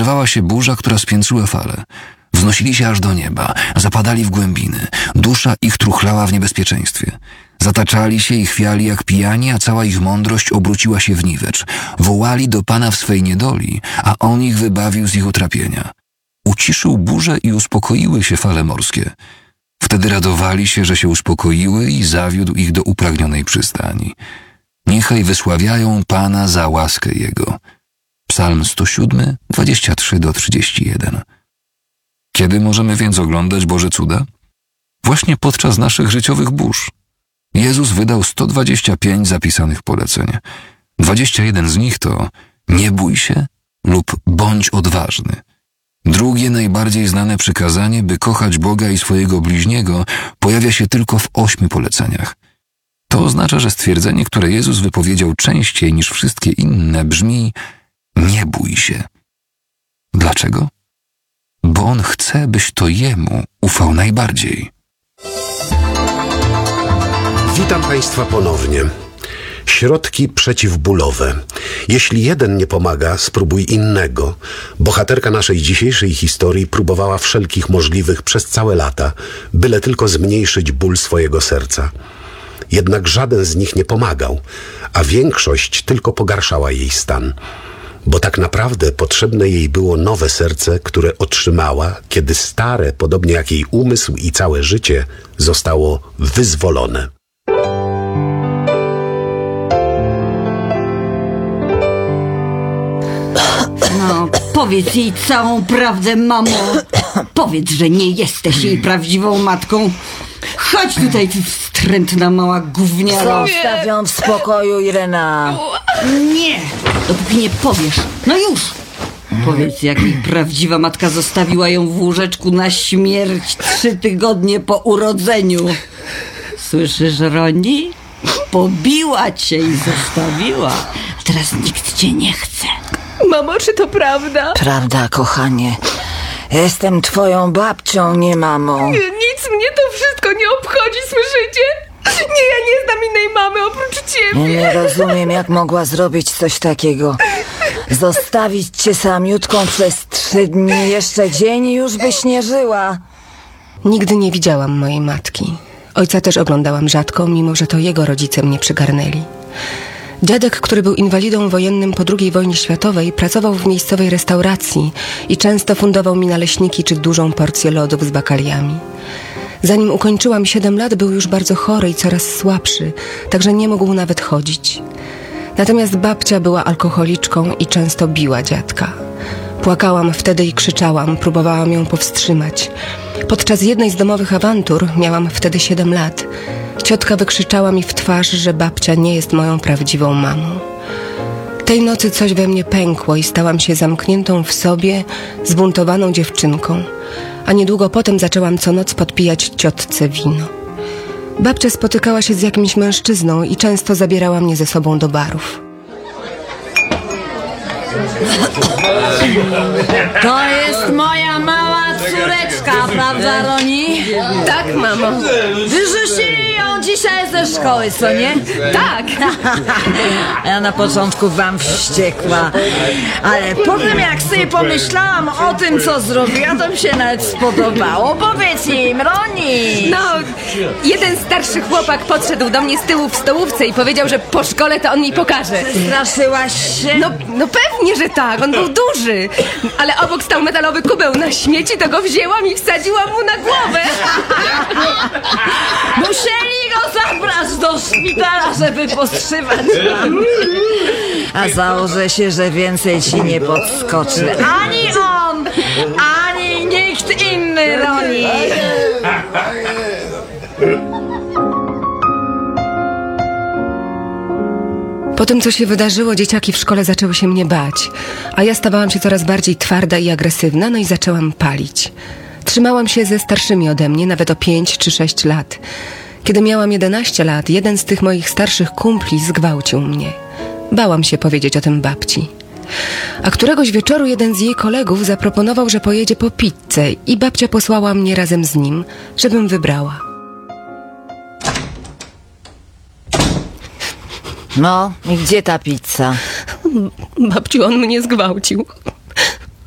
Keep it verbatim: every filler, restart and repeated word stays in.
zerwała się burza, która spiętrzyła fale. Wznosili się aż do nieba, zapadali w głębiny. Dusza ich truchlała w niebezpieczeństwie. Zataczali się i chwiali jak pijani, a cała ich mądrość obróciła się w niwecz. Wołali do Pana w swej niedoli, a On ich wybawił z ich utrapienia. Uciszył burzę i uspokoiły się fale morskie. Wtedy radowali się, że się uspokoiły i zawiódł ich do upragnionej przystani. Niechaj wysławiają Pana za łaskę Jego. Psalm sto siedem, dwadzieścia trzy do trzydziestu jeden. Kiedy możemy więc oglądać Boże cuda? Właśnie podczas naszych życiowych burz. Jezus wydał sto dwadzieścia pięć zapisanych poleceń. dwadzieścia jeden z nich to nie bój się lub bądź odważny. Drugie, najbardziej znane przykazanie, by kochać Boga i swojego bliźniego, pojawia się tylko w ośmiu poleceniach. To oznacza, że stwierdzenie, które Jezus wypowiedział częściej niż wszystkie inne, brzmi: nie bój się. Dlaczego? Bo On chce, byś to Jemu ufał najbardziej. Witam Państwa ponownie. Środki przeciwbólowe. Jeśli jeden nie pomaga, spróbuj innego. Bohaterka naszej dzisiejszej historii próbowała wszelkich możliwych przez całe lata, byle tylko zmniejszyć ból swojego serca. Jednak żaden z nich nie pomagał, a większość tylko pogarszała jej stan. Bo tak naprawdę potrzebne jej było nowe serce, które otrzymała, kiedy stare, podobnie jak jej umysł i całe życie, zostało wyzwolone. No, powiedz jej całą prawdę, mamo. Powiedz, że nie jesteś jej prawdziwą matką. Chodź tutaj, ty wstrętna mała gówniaro. Zostaw ją w spokoju, Irena. Nie, dopóki nie powiesz. No już. Powiedz, jak jej prawdziwa matka zostawiła ją w łóżeczku na śmierć trzy tygodnie po urodzeniu. Słyszysz, Roni? Pobiła cię i zostawiła. A teraz nikt cię nie chce. Mamo, czy to prawda? Prawda, kochanie. Jestem twoją babcią, nie mamą. Nic mnie to wszystko nie obchodzi, słyszycie? Nie, ja nie znam innej mamy oprócz ciebie. Nie, nie rozumiem, jak mogła zrobić coś takiego. Zostawić cię samiutką przez trzy dni, jeszcze dzień i już byś nie żyła. Nigdy nie widziałam mojej matki. Ojca też oglądałam rzadko, mimo że to jego rodzice mnie przygarnęli. Dziadek, który był inwalidą wojennym po drugiej wojnie światowej, pracował w miejscowej restauracji i często fundował mi naleśniki czy dużą porcję lodów z bakaliami. Zanim ukończyłam siedem lat, był już bardzo chory i coraz słabszy, także nie mógł nawet chodzić. Natomiast babcia była alkoholiczką i często biła dziadka. Płakałam wtedy i krzyczałam, próbowałam ją powstrzymać. Podczas jednej z domowych awantur, miałam wtedy siedem lat, ciotka wykrzyczała mi w twarz, że babcia nie jest moją prawdziwą mamą. Tej nocy coś we mnie pękło i stałam się zamkniętą w sobie, zbuntowaną dziewczynką, a niedługo potem zaczęłam co noc podpijać ciotce wino. Babcia spotykała się z jakimś mężczyzną i często zabierała mnie ze sobą do barów. To jest moja mała córeczka, prawda, Roni? Tak, mamo. Wyrzucili ją dzisiaj ze szkoły, co nie? Tak. Ja na początku wam wściekła, ale potem jak sobie pomyślałam o tym, co zrobiła, to mi się nawet spodobało. Powiedz im, Roni! No, jeden starszy chłopak podszedł do mnie z tyłu w stołówce i powiedział, że po szkole to on mi pokaże. Straszyłaś się? No, no pewnie, że tak, on był duży. Ale obok stał metalowy kubeł na śmieci, to go wzięłam i wsadziłam mu na głowę. Musieli go zabrać do szpitala, żeby postrzywać. A założę się, że więcej ci nie podskoczy. Ani on, ani nikt inny, Roni. Po tym, co się wydarzyło, dzieciaki w szkole zaczęły się mnie bać, a ja stawałam się coraz bardziej twarda i agresywna, no i zaczęłam palić. Trzymałam się ze starszymi ode mnie, nawet o pięć czy sześć lat. Kiedy miałam jedenaście lat, jeden z tych moich starszych kumpli zgwałcił mnie. Bałam się powiedzieć o tym babci. A któregoś wieczoru jeden z jej kolegów zaproponował, że pojedzie po pizzę i babcia posłała mnie razem z nim, żebym wybrała. No, i gdzie ta pizza? Babciu, on mnie zgwałcił.